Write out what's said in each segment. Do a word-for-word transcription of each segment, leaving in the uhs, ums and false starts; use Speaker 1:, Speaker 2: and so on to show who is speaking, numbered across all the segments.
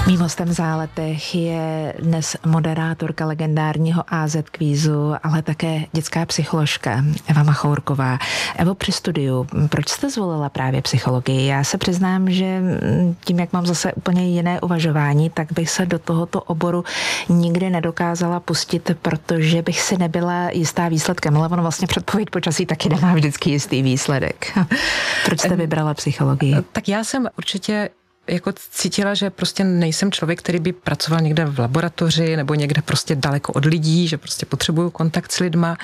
Speaker 1: Mým hostem v Záletech je dnes moderátorka legendárního á zet kvízu, ale také dětská psycholožka Eva Machourková. Evo, při studiu, proč jste zvolila právě psychologii? Já se přiznám, že tím, jak mám zase úplně jiné uvažování, tak bych se do tohoto oboru nikdy nedokázala pustit, protože bych si nebyla jistá výsledkem, ale ono vlastně předpověď počasí taky nemá vždycky jistý výsledek. Proč jste vybrala psychologii?
Speaker 2: Tak já jsem určitě jako cítila, že prostě nejsem člověk, který by pracoval někde v laboratoři nebo někde prostě daleko od lidí, že prostě potřebuju kontakt s lidma.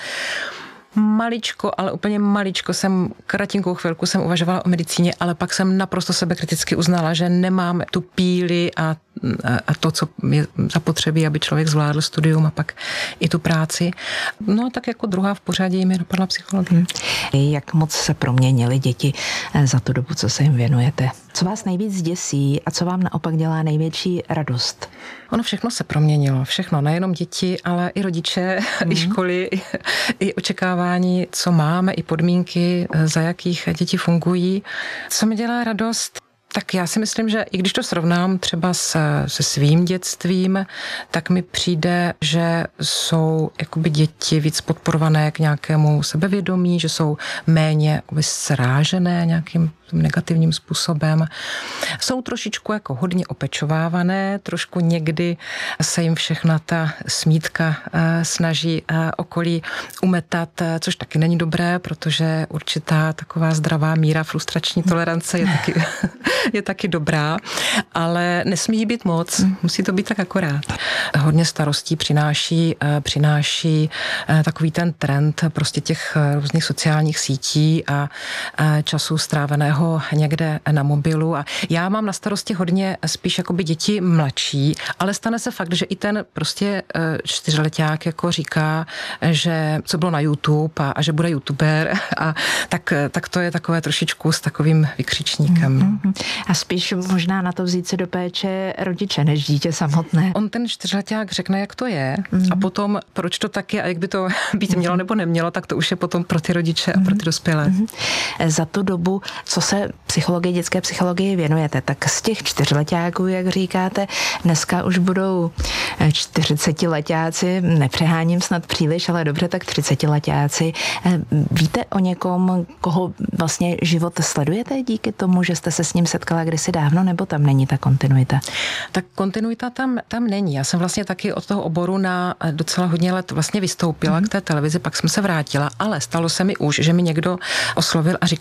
Speaker 2: Maličko, ale úplně maličko jsem, kratinkou chvilku jsem uvažovala o medicíně, ale pak jsem naprosto sebekriticky uznala, že nemám tu píli a, a to, co je zapotřebí, aby člověk zvládl studium a pak i tu práci. No tak jako druhá v pořadí mi dopadla psychologie.
Speaker 1: Jak moc se proměnily děti za tu dobu, co se jim věnujete? Co vás nejvíc děsí a co vám naopak dělá největší radost?
Speaker 2: Ono všechno se proměnilo, všechno, nejenom děti, ale i rodiče, mm. i školy, i, i očekávání, co máme, i podmínky, za jakých děti fungují. Co mi dělá radost? Tak já si myslím, že i když to srovnám třeba se, se svým dětstvím, tak mi přijde, že jsou jakoby děti víc podporované k nějakému sebevědomí, že jsou méně jakoby srážené nějakým negativním způsobem. Jsou trošičku jako hodně opečovávané, trošku někdy se jim všechna ta smítka snaží okolí umetat, což taky není dobré, protože určitá taková zdravá míra frustrační tolerance je taky, je taky dobrá, ale nesmí jí být moc, musí to být tak akorát. Hodně starostí přináší, přináší takový ten trend prostě těch různých sociálních sítí a času stráveného někde na mobilu. A já mám na starosti hodně spíš jakoby děti mladší, ale stane se fakt, že i ten prostě čtyřleťák jako říká, že co bylo na YouTube a, a že bude youtuber a tak, tak to je takové trošičku s takovým vykřičníkem.
Speaker 1: Mm-hmm. A spíš možná na to vzít se do péče rodiče než dítě samotné.
Speaker 2: On ten čtyřleťák řekne, jak to je mm-hmm. a potom proč to tak je a jak by to být mělo nebo nemělo, tak to už je potom pro ty rodiče mm-hmm. a pro ty dospělé.
Speaker 1: Mm-hmm. Za tu dobu, co se psychologii, dětské psychologii věnujete, tak z těch čtyřleťáků, jak říkáte, dneska už budou čtyřicetiletáci, nepřeháním snad příliš, ale dobře, tak třicetiletáci. Víte o někom, koho vlastně život sledujete díky tomu, že jste se s ním setkala kdysi dávno, nebo tam není ta kontinuita?
Speaker 2: Tak kontinuita tam, tam není. Já jsem vlastně taky od toho oboru na docela hodně let vlastně vystoupila mm. k té televizi, pak jsem se vrátila, ale stalo se mi už, že mi někdo oslovil a říkal,